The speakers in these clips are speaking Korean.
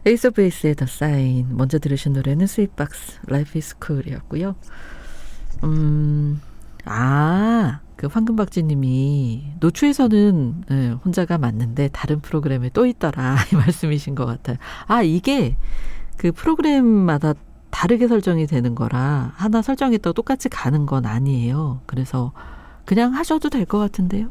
에이스 오브 베이스의 더 사인. 먼저 들으신 노래는 스윗박스 라이프 이즈 쿨이었고요. 그 황금박쥐님이 노추에서는 혼자가 맞는데 다른 프로그램에 또 있더라 이 말씀이신 것 같아요. 이게 그 프로그램마다 다르게 설정이 되는 거라 하나 설정했다고 똑같이 가는 건 아니에요. 그래서 그냥 하셔도 될 것 같은데요.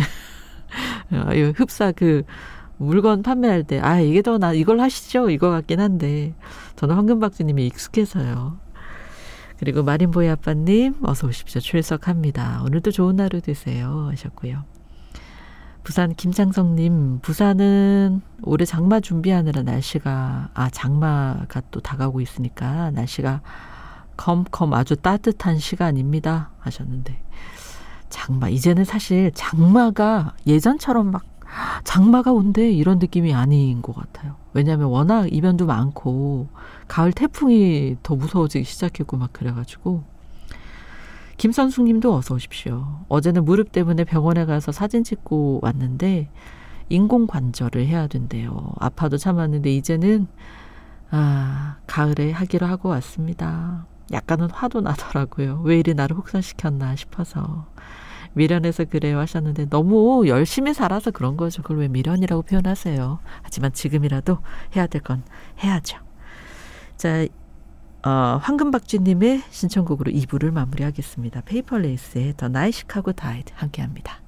흡사 그 물건 판매할 때 이게 더 이걸 하시죠 이거 같긴 한데 저는 황금박쥐님이 익숙해서요. 그리고 마린보이 아빠님 어서 오십시오. 출석합니다. 오늘도 좋은 하루 되세요 하셨고요. 부산 김창성님, 부산은 올해 장마 준비하느라 날씨가 장마가 또 다가오고 있으니까 날씨가 컴컴 아주 따뜻한 시간입니다 하셨는데, 장마 이제는 사실 장마가 예전처럼 막 장마가 온대 이런 느낌이 아닌 것 같아요. 왜냐하면 워낙 이변도 많고 가을 태풍이 더 무서워지기 시작했고 막 그래가지고. 김선숙님도 어서 오십시오. 어제는 무릎 때문에 병원에 가서 사진 찍고 왔는데 인공관절을 해야 된대요. 아파도 참았는데 이제는 가을에 하기로 하고 왔습니다. 약간은 화도 나더라고요. 왜 이리 나를 혹사시켰나 싶어서. 미련해서 그래요 하셨는데 너무 열심히 살아서 그런 거죠. 그걸 왜 미련이라고 표현하세요. 하지만 지금이라도 해야 될 건 해야죠. 자, 황금박쥐님의 신청곡으로 2부를 마무리하겠습니다. 페이퍼레이스의 더 나이 시카고 다이드 함께합니다.